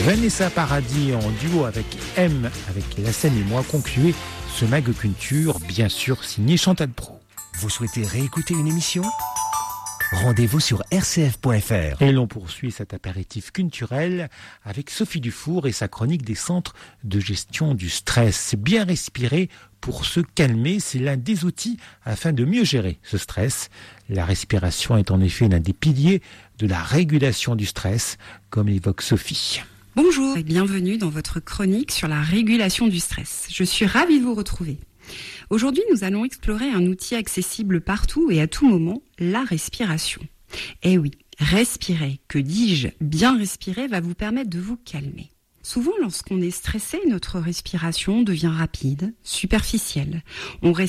Vanessa Paradis en duo avec M, avec la scène et moi, concluez ce Mag Culture, bien sûr signé Chantal Pro. Vous souhaitez réécouter une émission ? Rendez-vous sur rcf.fr. Et l'on poursuit cet apéritif culturel avec Sophie Dufour et sa chronique des centres de gestion du stress. Bien respirer pour se calmer, c'est l'un des outils afin de mieux gérer ce stress. La respiration est en effet l'un des piliers de la régulation du stress, comme évoque Sophie. Bonjour et bienvenue dans votre chronique sur la régulation du stress. Je suis ravie de vous retrouver. Aujourd'hui, nous allons explorer un outil accessible partout et à tout moment, la respiration. Eh oui, respirer, que dis-je, bien respirer va vous permettre de vous calmer. Souvent, lorsqu'on est stressé, notre respiration devient rapide, superficielle. On